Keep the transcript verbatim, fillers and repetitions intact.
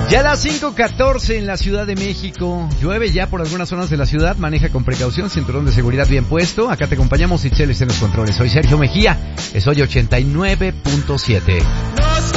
Ya a las cinco catorce en la Ciudad de México. Llueve ya por algunas zonas de la ciudad. Maneja con precaución, cinturón de seguridad bien puesto. Acá te acompañamos, Itzel está en los controles. Soy Sergio Mejía. Es hoy ochenta y nueve punto siete.